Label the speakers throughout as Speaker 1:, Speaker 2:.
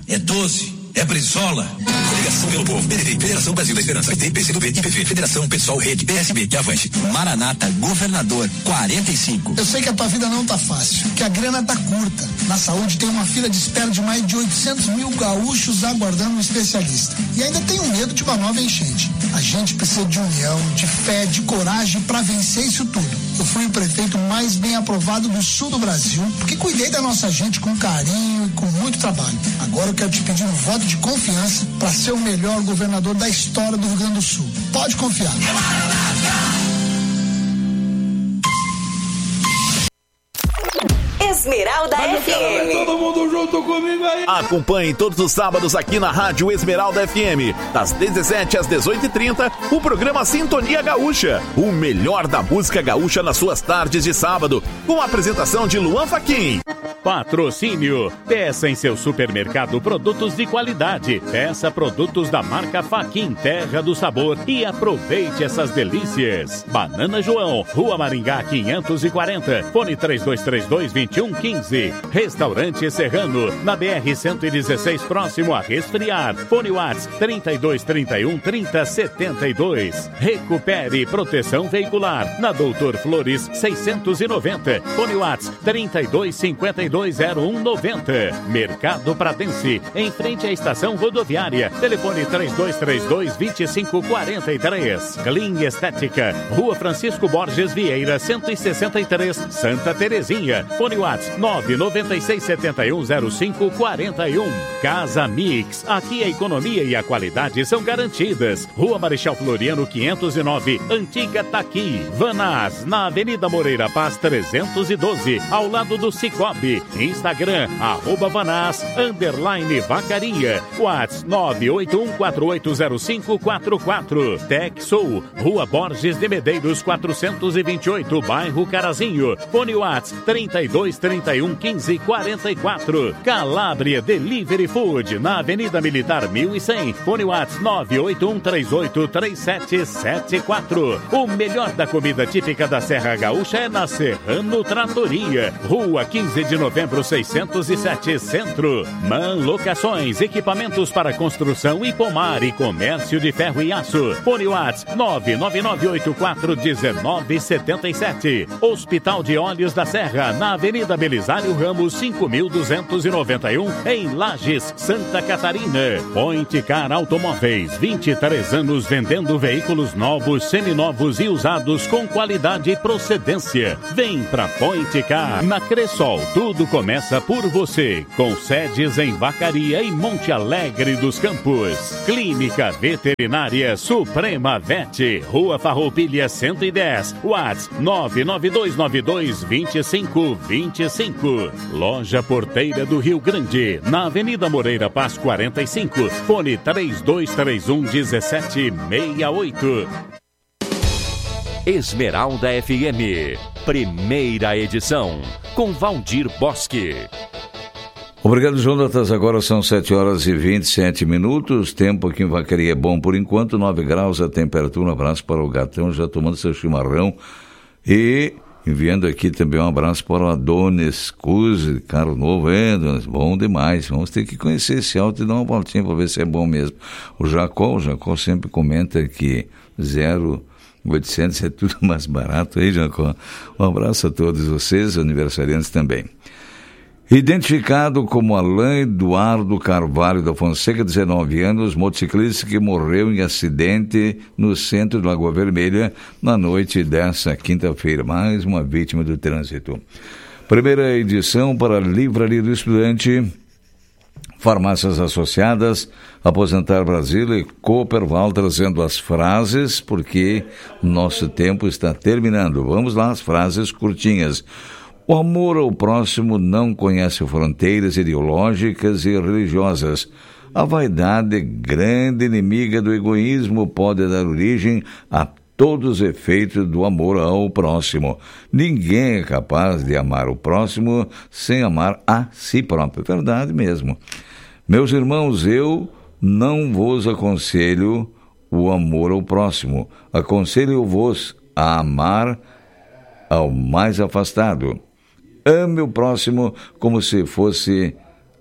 Speaker 1: é 12, é Brizola. Coligação pelo Povo, PDT, Federação Brasil da Esperança, PT, PCdoB, IPV, Federação Pessoal, Rede, PSB, que avante. Maranata, Governador, 45.
Speaker 2: Eu sei que a tua vida não tá fácil, que a grana tá curta. Na saúde tem uma fila de espera de mais de 800 mil gaúchos aguardando um especialista. E ainda tem um medo de uma nova enchente. A gente precisa de união, de fé, de coragem para vencer isso tudo. Eu fui o prefeito mais bem aprovado do sul do Brasil, porque cuidei da nossa gente com carinho e com muito trabalho. Agora eu quero te pedir um voto de confiança para ser o melhor governador da história do Rio Grande do Sul. Pode confiar.
Speaker 3: Esmeralda FM.
Speaker 4: Todo mundo junto comigo aí. Acompanhe todos os sábados aqui na Rádio Esmeralda FM, das 17 às 18h30, o programa Sintonia Gaúcha, o melhor da música gaúcha nas suas tardes de sábado, com a apresentação de Luan Fachin. Patrocínio. Peça em seu supermercado produtos de qualidade. Peça produtos da marca Fachin, Terra do Sabor, e aproveite essas delícias. Banana João, Rua Maringá 540, fone 3232-2115. Restaurante Serrano, na BR-116, próximo a Resfriar. Fone Whats 3231-3072. Recupere Proteção Veicular, na Doutor Flores 690. Fone Whats 3252-0190. Mercado Pradense, em frente à estação rodoviária. Telefone 3232-2543. Clean Estética, Rua Francisco Borges Vieira 163, Santa Terezinha. Fone Whats 996710541. Casa Mix, aqui a economia e a qualidade são garantidas. Rua Marechal Floriano 509, Antiga Taqui. Vanás, na Avenida Moreira Paz 312, ao lado do Cicobi. Instagram, @Vanás_Vacaria. Whats 981480544. Texou, Rua Borges de Medeiros 428, bairro Carazinho. Fone Whats 3231-1544. Calábria Delivery Food, na Avenida Militar 1100. Fone Whats 981383774. O melhor da comida típica da Serra Gaúcha é na Serrano Tratoria. Rua 15 de novembro 607, Centro. Man Locações, equipamentos para construção e pomar e comércio de ferro e aço. Fone Whats 999841977. Hospital de Olhos da Serra, na Avenida Belisário Ramos 5291, em Lages, Santa Catarina. Point Car Automóveis, 23 anos vendendo veículos novos, seminovos e usados com qualidade e procedência. Vem pra Point Car. Na Cressol, tudo começa por você, com sedes em Vacaria e Monte Alegre dos Campos. Clínica Veterinária Suprema Vet, Rua Farroupilha 110, Whats 992922525. Loja Porteira do Rio Grande, na Avenida Moreira Paz 45, fone 3231-1768.
Speaker 5: Esmeralda FM, primeira edição, com Valdir Bosque.
Speaker 6: Obrigado, Jonatas. Agora são 7h27. Tempo aqui em Vacaria é bom por enquanto, 9 graus a temperatura. Um abraço para o Gatão, já tomando seu chimarrão. E enviando aqui também um abraço para o Adonis Cusi, carro novo. Adonis, bom demais. Vamos ter que conhecer esse auto e dar uma voltinha para ver se é bom mesmo. O Jacó sempre comenta que 0,800 é tudo mais barato aí, Jacó. Um abraço a todos vocês, aniversariantes também. Identificado como Alain Eduardo Carvalho da Fonseca, 19 anos, motociclista que morreu em acidente no centro de Lagoa Vermelha na noite dessa quinta-feira. Mais uma vítima do trânsito. Primeira edição para a Livraria do Estudante, Farmácias Associadas, Aposentar Brasil e Cooperval, trazendo as frases, porque nosso tempo está terminando. Vamos lá, as frases curtinhas. O amor ao próximo não conhece fronteiras ideológicas e religiosas. A vaidade, grande inimiga do egoísmo, pode dar origem a todos os efeitos do amor ao próximo. Ninguém é capaz de amar o próximo sem amar a si próprio. Verdade mesmo. Meus irmãos, eu não vos aconselho o amor ao próximo. Aconselho-vos a amar ao mais afastado. Ame o próximo como se fosse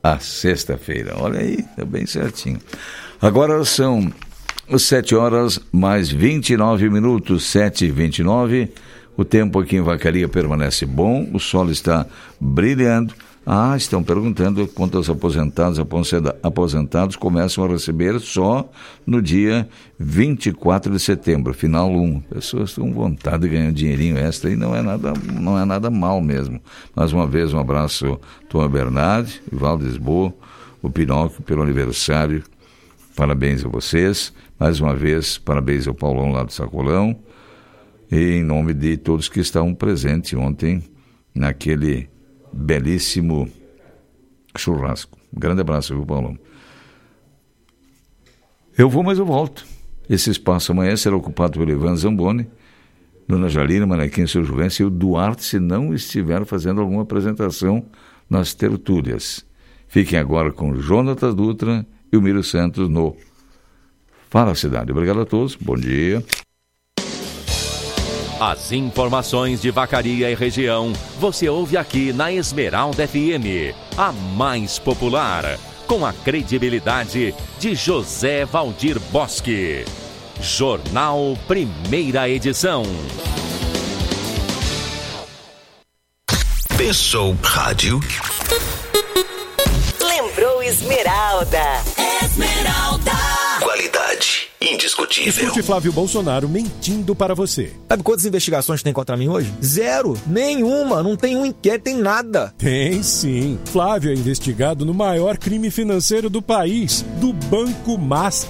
Speaker 6: a sexta-feira. Olha aí, tá bem certinho. Agora são 7 horas mais 29 minutos, 7h29. O tempo aqui em Vacaria permanece bom, o sol está brilhando. Estão perguntando quantos aposentados começam a receber só no dia 24 de setembro, final 1. Pessoas estão com vontade de ganhar dinheirinho extra e não é nada mal mesmo. Mais uma vez, um abraço, Tom Bernardi, Ivaldo Lisboa, o Pinóquio, pelo aniversário. Parabéns a vocês. Mais uma vez, parabéns ao Paulão lá do Sacolão. E em nome de todos que estavam presentes ontem naquele belíssimo churrasco. Um grande abraço, viu, Paulão? Eu vou, mas eu volto. Esse espaço amanhã será ocupado pelo Ivan Zamboni, Dona Jalina, Manequim, Seu Juvencio e o Duarte, se não estiver fazendo alguma apresentação nas tertúlias. Fiquem agora com Jonatas Dutra e o Miro Santos no Fala Cidade. Obrigado a todos, bom dia.
Speaker 5: As informações de Vacaria e região você ouve aqui na Esmeralda FM, a mais popular, com a credibilidade de José Valdir Bosque. Jornal Primeira Edição.
Speaker 1: Pensou rádio?
Speaker 3: Lembrou Esmeralda. Esmeralda.
Speaker 1: Qualidade indiscutível.
Speaker 7: Escute Flávio Bolsonaro mentindo para você.
Speaker 8: Sabe quantas investigações tem contra mim hoje? 0. Nenhuma. Não tem um inquérito, tem nada.
Speaker 7: Tem sim. Flávio é investigado no maior crime financeiro do país, do Banco Master.